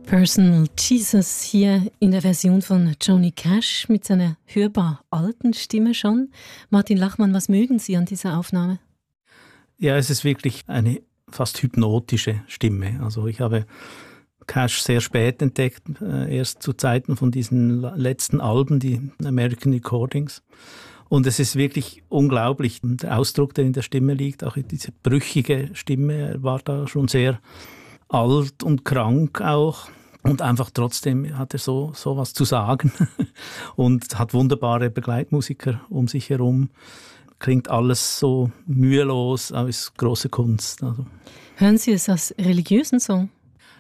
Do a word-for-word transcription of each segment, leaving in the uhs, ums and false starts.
Personal Jesus hier in der Version von Johnny Cash mit seiner hörbar alten Stimme schon. Martin Lachmann, was mögen Sie an dieser Aufnahme? Ja, es ist wirklich eine fast hypnotische Stimme. Also ich habe Cash sehr spät entdeckt, erst zu Zeiten von diesen letzten Alben, die American Recordings. Und es ist wirklich unglaublich, der Ausdruck, der in der Stimme liegt, auch diese brüchige Stimme, er war da schon sehr alt und krank auch. Und einfach trotzdem hat er so, so was zu sagen und hat wunderbare Begleitmusiker um sich herum. Klingt alles so mühelos, aber ist große Kunst. Also. Hören Sie es als religiösen Song?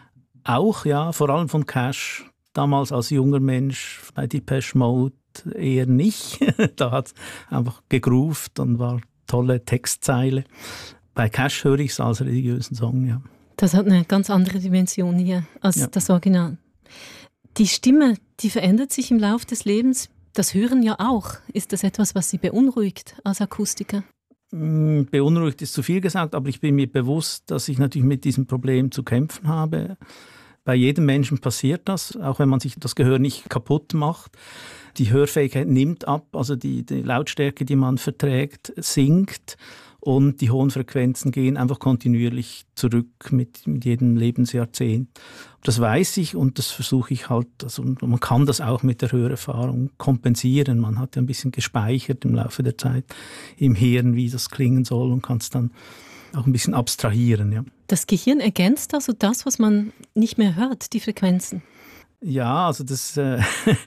Auch, ja, vor allem von Cash. Damals als junger Mensch bei Depeche Mode eher nicht. Da hat es einfach gegroovt und war tolle Textzeile. Bei Cash höre ich es als religiösen Song, ja. Das hat eine ganz andere Dimension hier als ja. das Original. Die Stimme, die verändert sich im Laufe des Lebens. Das Hören ja auch. Ist das etwas, was Sie beunruhigt als Akustiker? Beunruhigt ist zu viel gesagt, aber ich bin mir bewusst, dass ich natürlich mit diesem Problem zu kämpfen habe. Bei jedem Menschen passiert das, auch wenn man sich das Gehör nicht kaputt macht. Die Hörfähigkeit nimmt ab, also die, die Lautstärke, die man verträgt, sinkt. Und die hohen Frequenzen gehen einfach kontinuierlich zurück mit, mit jedem Lebensjahrzehnt. Das weiß ich und das versuche ich halt, also man kann das auch mit der Hörerfahrung kompensieren. Man hat ja ein bisschen gespeichert im Laufe der Zeit im Hirn, wie das klingen soll und kann es dann auch ein bisschen abstrahieren. Ja. Das Gehirn ergänzt also das, was man nicht mehr hört, die Frequenzen? Ja, also das... Äh,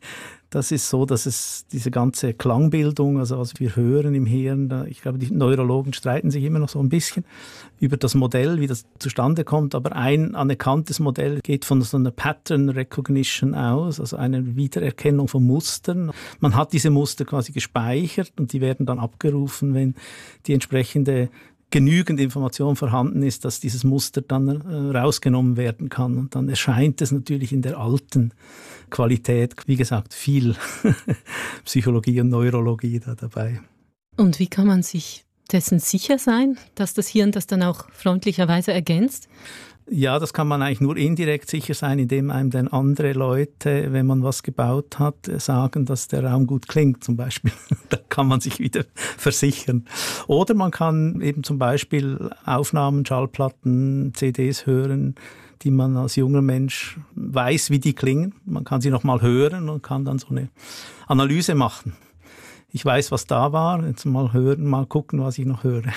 Das ist so, dass es diese ganze Klangbildung, also was wir hören im Hirn, da, ich glaube, die Neurologen streiten sich immer noch so ein bisschen über das Modell, wie das zustande kommt. Aber ein anerkanntes Modell geht von so einer Pattern Recognition aus, also einer Wiedererkennung von Mustern. Man hat diese Muster quasi gespeichert und die werden dann abgerufen, wenn die entsprechende genügend Information vorhanden ist, dass dieses Muster dann äh, rausgenommen werden kann. Und dann erscheint es natürlich in der alten Qualität, wie gesagt, viel Psychologie und Neurologie da dabei. Und wie kann man sich dessen sicher sein, dass das Hirn das dann auch freundlicherweise ergänzt? Ja, das kann man eigentlich nur indirekt sicher sein, indem einem dann andere Leute, wenn man was gebaut hat, sagen, dass der Raum gut klingt zum Beispiel. Da kann man sich wieder versichern. Oder man kann eben zum Beispiel Aufnahmen, Schallplatten, C Ds hören, die man als junger Mensch weiß, wie die klingen. Man kann sie nochmal hören und kann dann so eine Analyse machen. Ich weiß, was da war, jetzt mal hören, mal gucken, was ich noch höre.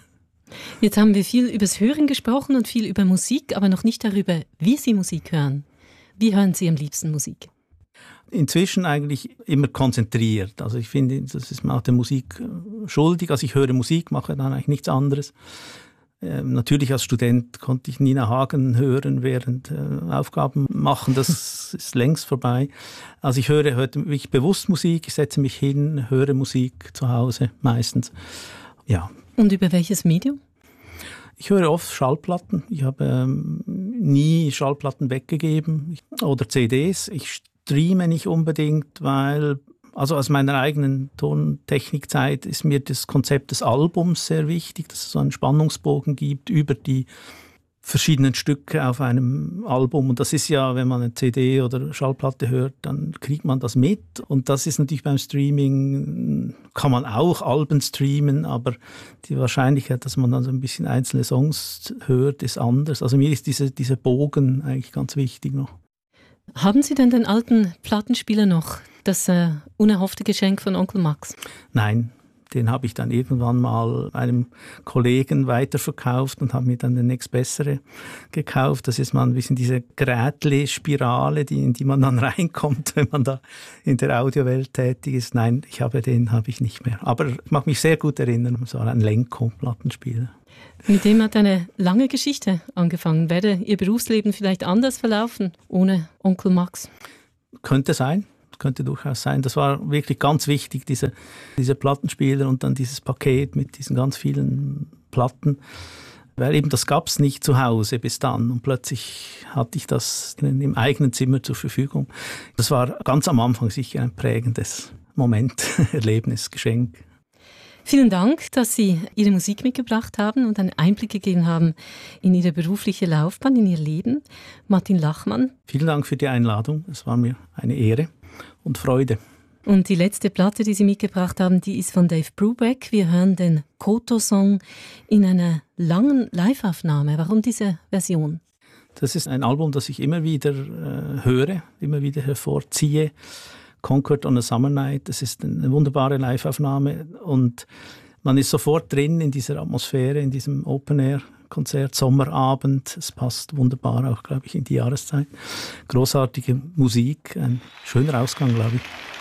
Jetzt haben wir viel übers Hören gesprochen und viel über Musik, aber noch nicht darüber, wie Sie Musik hören. Wie hören Sie am liebsten Musik? Inzwischen eigentlich immer konzentriert. Also ich finde, das ist man auch der Musik schuldig. Also ich höre Musik, mache dann eigentlich nichts anderes. Ähm, natürlich als Student konnte ich Nina Hagen hören während äh, Aufgaben machen. Das ist längst vorbei. Also ich höre heute wirklich bewusst Musik. Ich setze mich hin, höre Musik zu Hause meistens. Ja. Und über welches Medium? Ich höre oft Schallplatten. Ich habe ähm, nie Schallplatten weggegeben oder C Ds. Ich streame nicht unbedingt, weil, also aus meiner eigenen Tontechnikzeit ist mir das Konzept des Albums sehr wichtig, dass es so einen Spannungsbogen gibt über die verschiedenen Stücke auf einem Album. Und das ist ja, wenn man eine C D oder Schallplatte hört, dann kriegt man das mit. Und das ist natürlich beim Streaming, kann man auch Alben streamen, aber die Wahrscheinlichkeit, dass man dann so ein bisschen einzelne Songs hört, ist anders. Also mir ist diese, dieser Bogen eigentlich ganz wichtig noch. Haben Sie denn den alten Plattenspieler noch, das äh, unerhoffte Geschenk von Onkel Max? Nein. Den habe ich dann irgendwann mal einem Kollegen weiterverkauft und habe mir dann den nächstbessere gekauft. Das ist mal ein bisschen diese Grätli-Spirale, die, in die man dann reinkommt, wenn man da in der Audiowelt tätig ist. Nein, ich habe den habe ich nicht mehr. Aber ich mag mich sehr gut erinnern, es war ein Lenko-Plattenspieler. Mit dem hat eine lange Geschichte angefangen. Wäre Ihr Berufsleben vielleicht anders verlaufen ohne Onkel Max? Könnte sein. Könnte durchaus sein. Das war wirklich ganz wichtig, diese, diese Plattenspieler und dann dieses Paket mit diesen ganz vielen Platten. Weil eben das gab es nicht zu Hause bis dann. Und plötzlich hatte ich das im eigenen Zimmer zur Verfügung. Das war ganz am Anfang sicher ein prägendes Moment, Erlebnis, Geschenk. Vielen Dank, dass Sie Ihre Musik mitgebracht haben und einen Einblick gegeben haben in Ihre berufliche Laufbahn, in Ihr Leben. Martin Lachmann. Vielen Dank für die Einladung. Es war mir eine Ehre und Freude. Und die letzte Platte, die Sie mitgebracht haben, die ist von Dave Brubeck. Wir hören den Koto-Song in einer langen Live-Aufnahme. Warum diese Version? Das ist ein Album, das ich immer wieder äh, höre, immer wieder hervorziehe. Concord on a Summer Night, das ist eine wunderbare Live-Aufnahme und man ist sofort drin in dieser Atmosphäre, in diesem Open-Air-Konzert, Sommerabend. Es passt wunderbar auch, glaube ich, in die Jahreszeit. Großartige Musik, ein schöner Ausgang, glaube ich.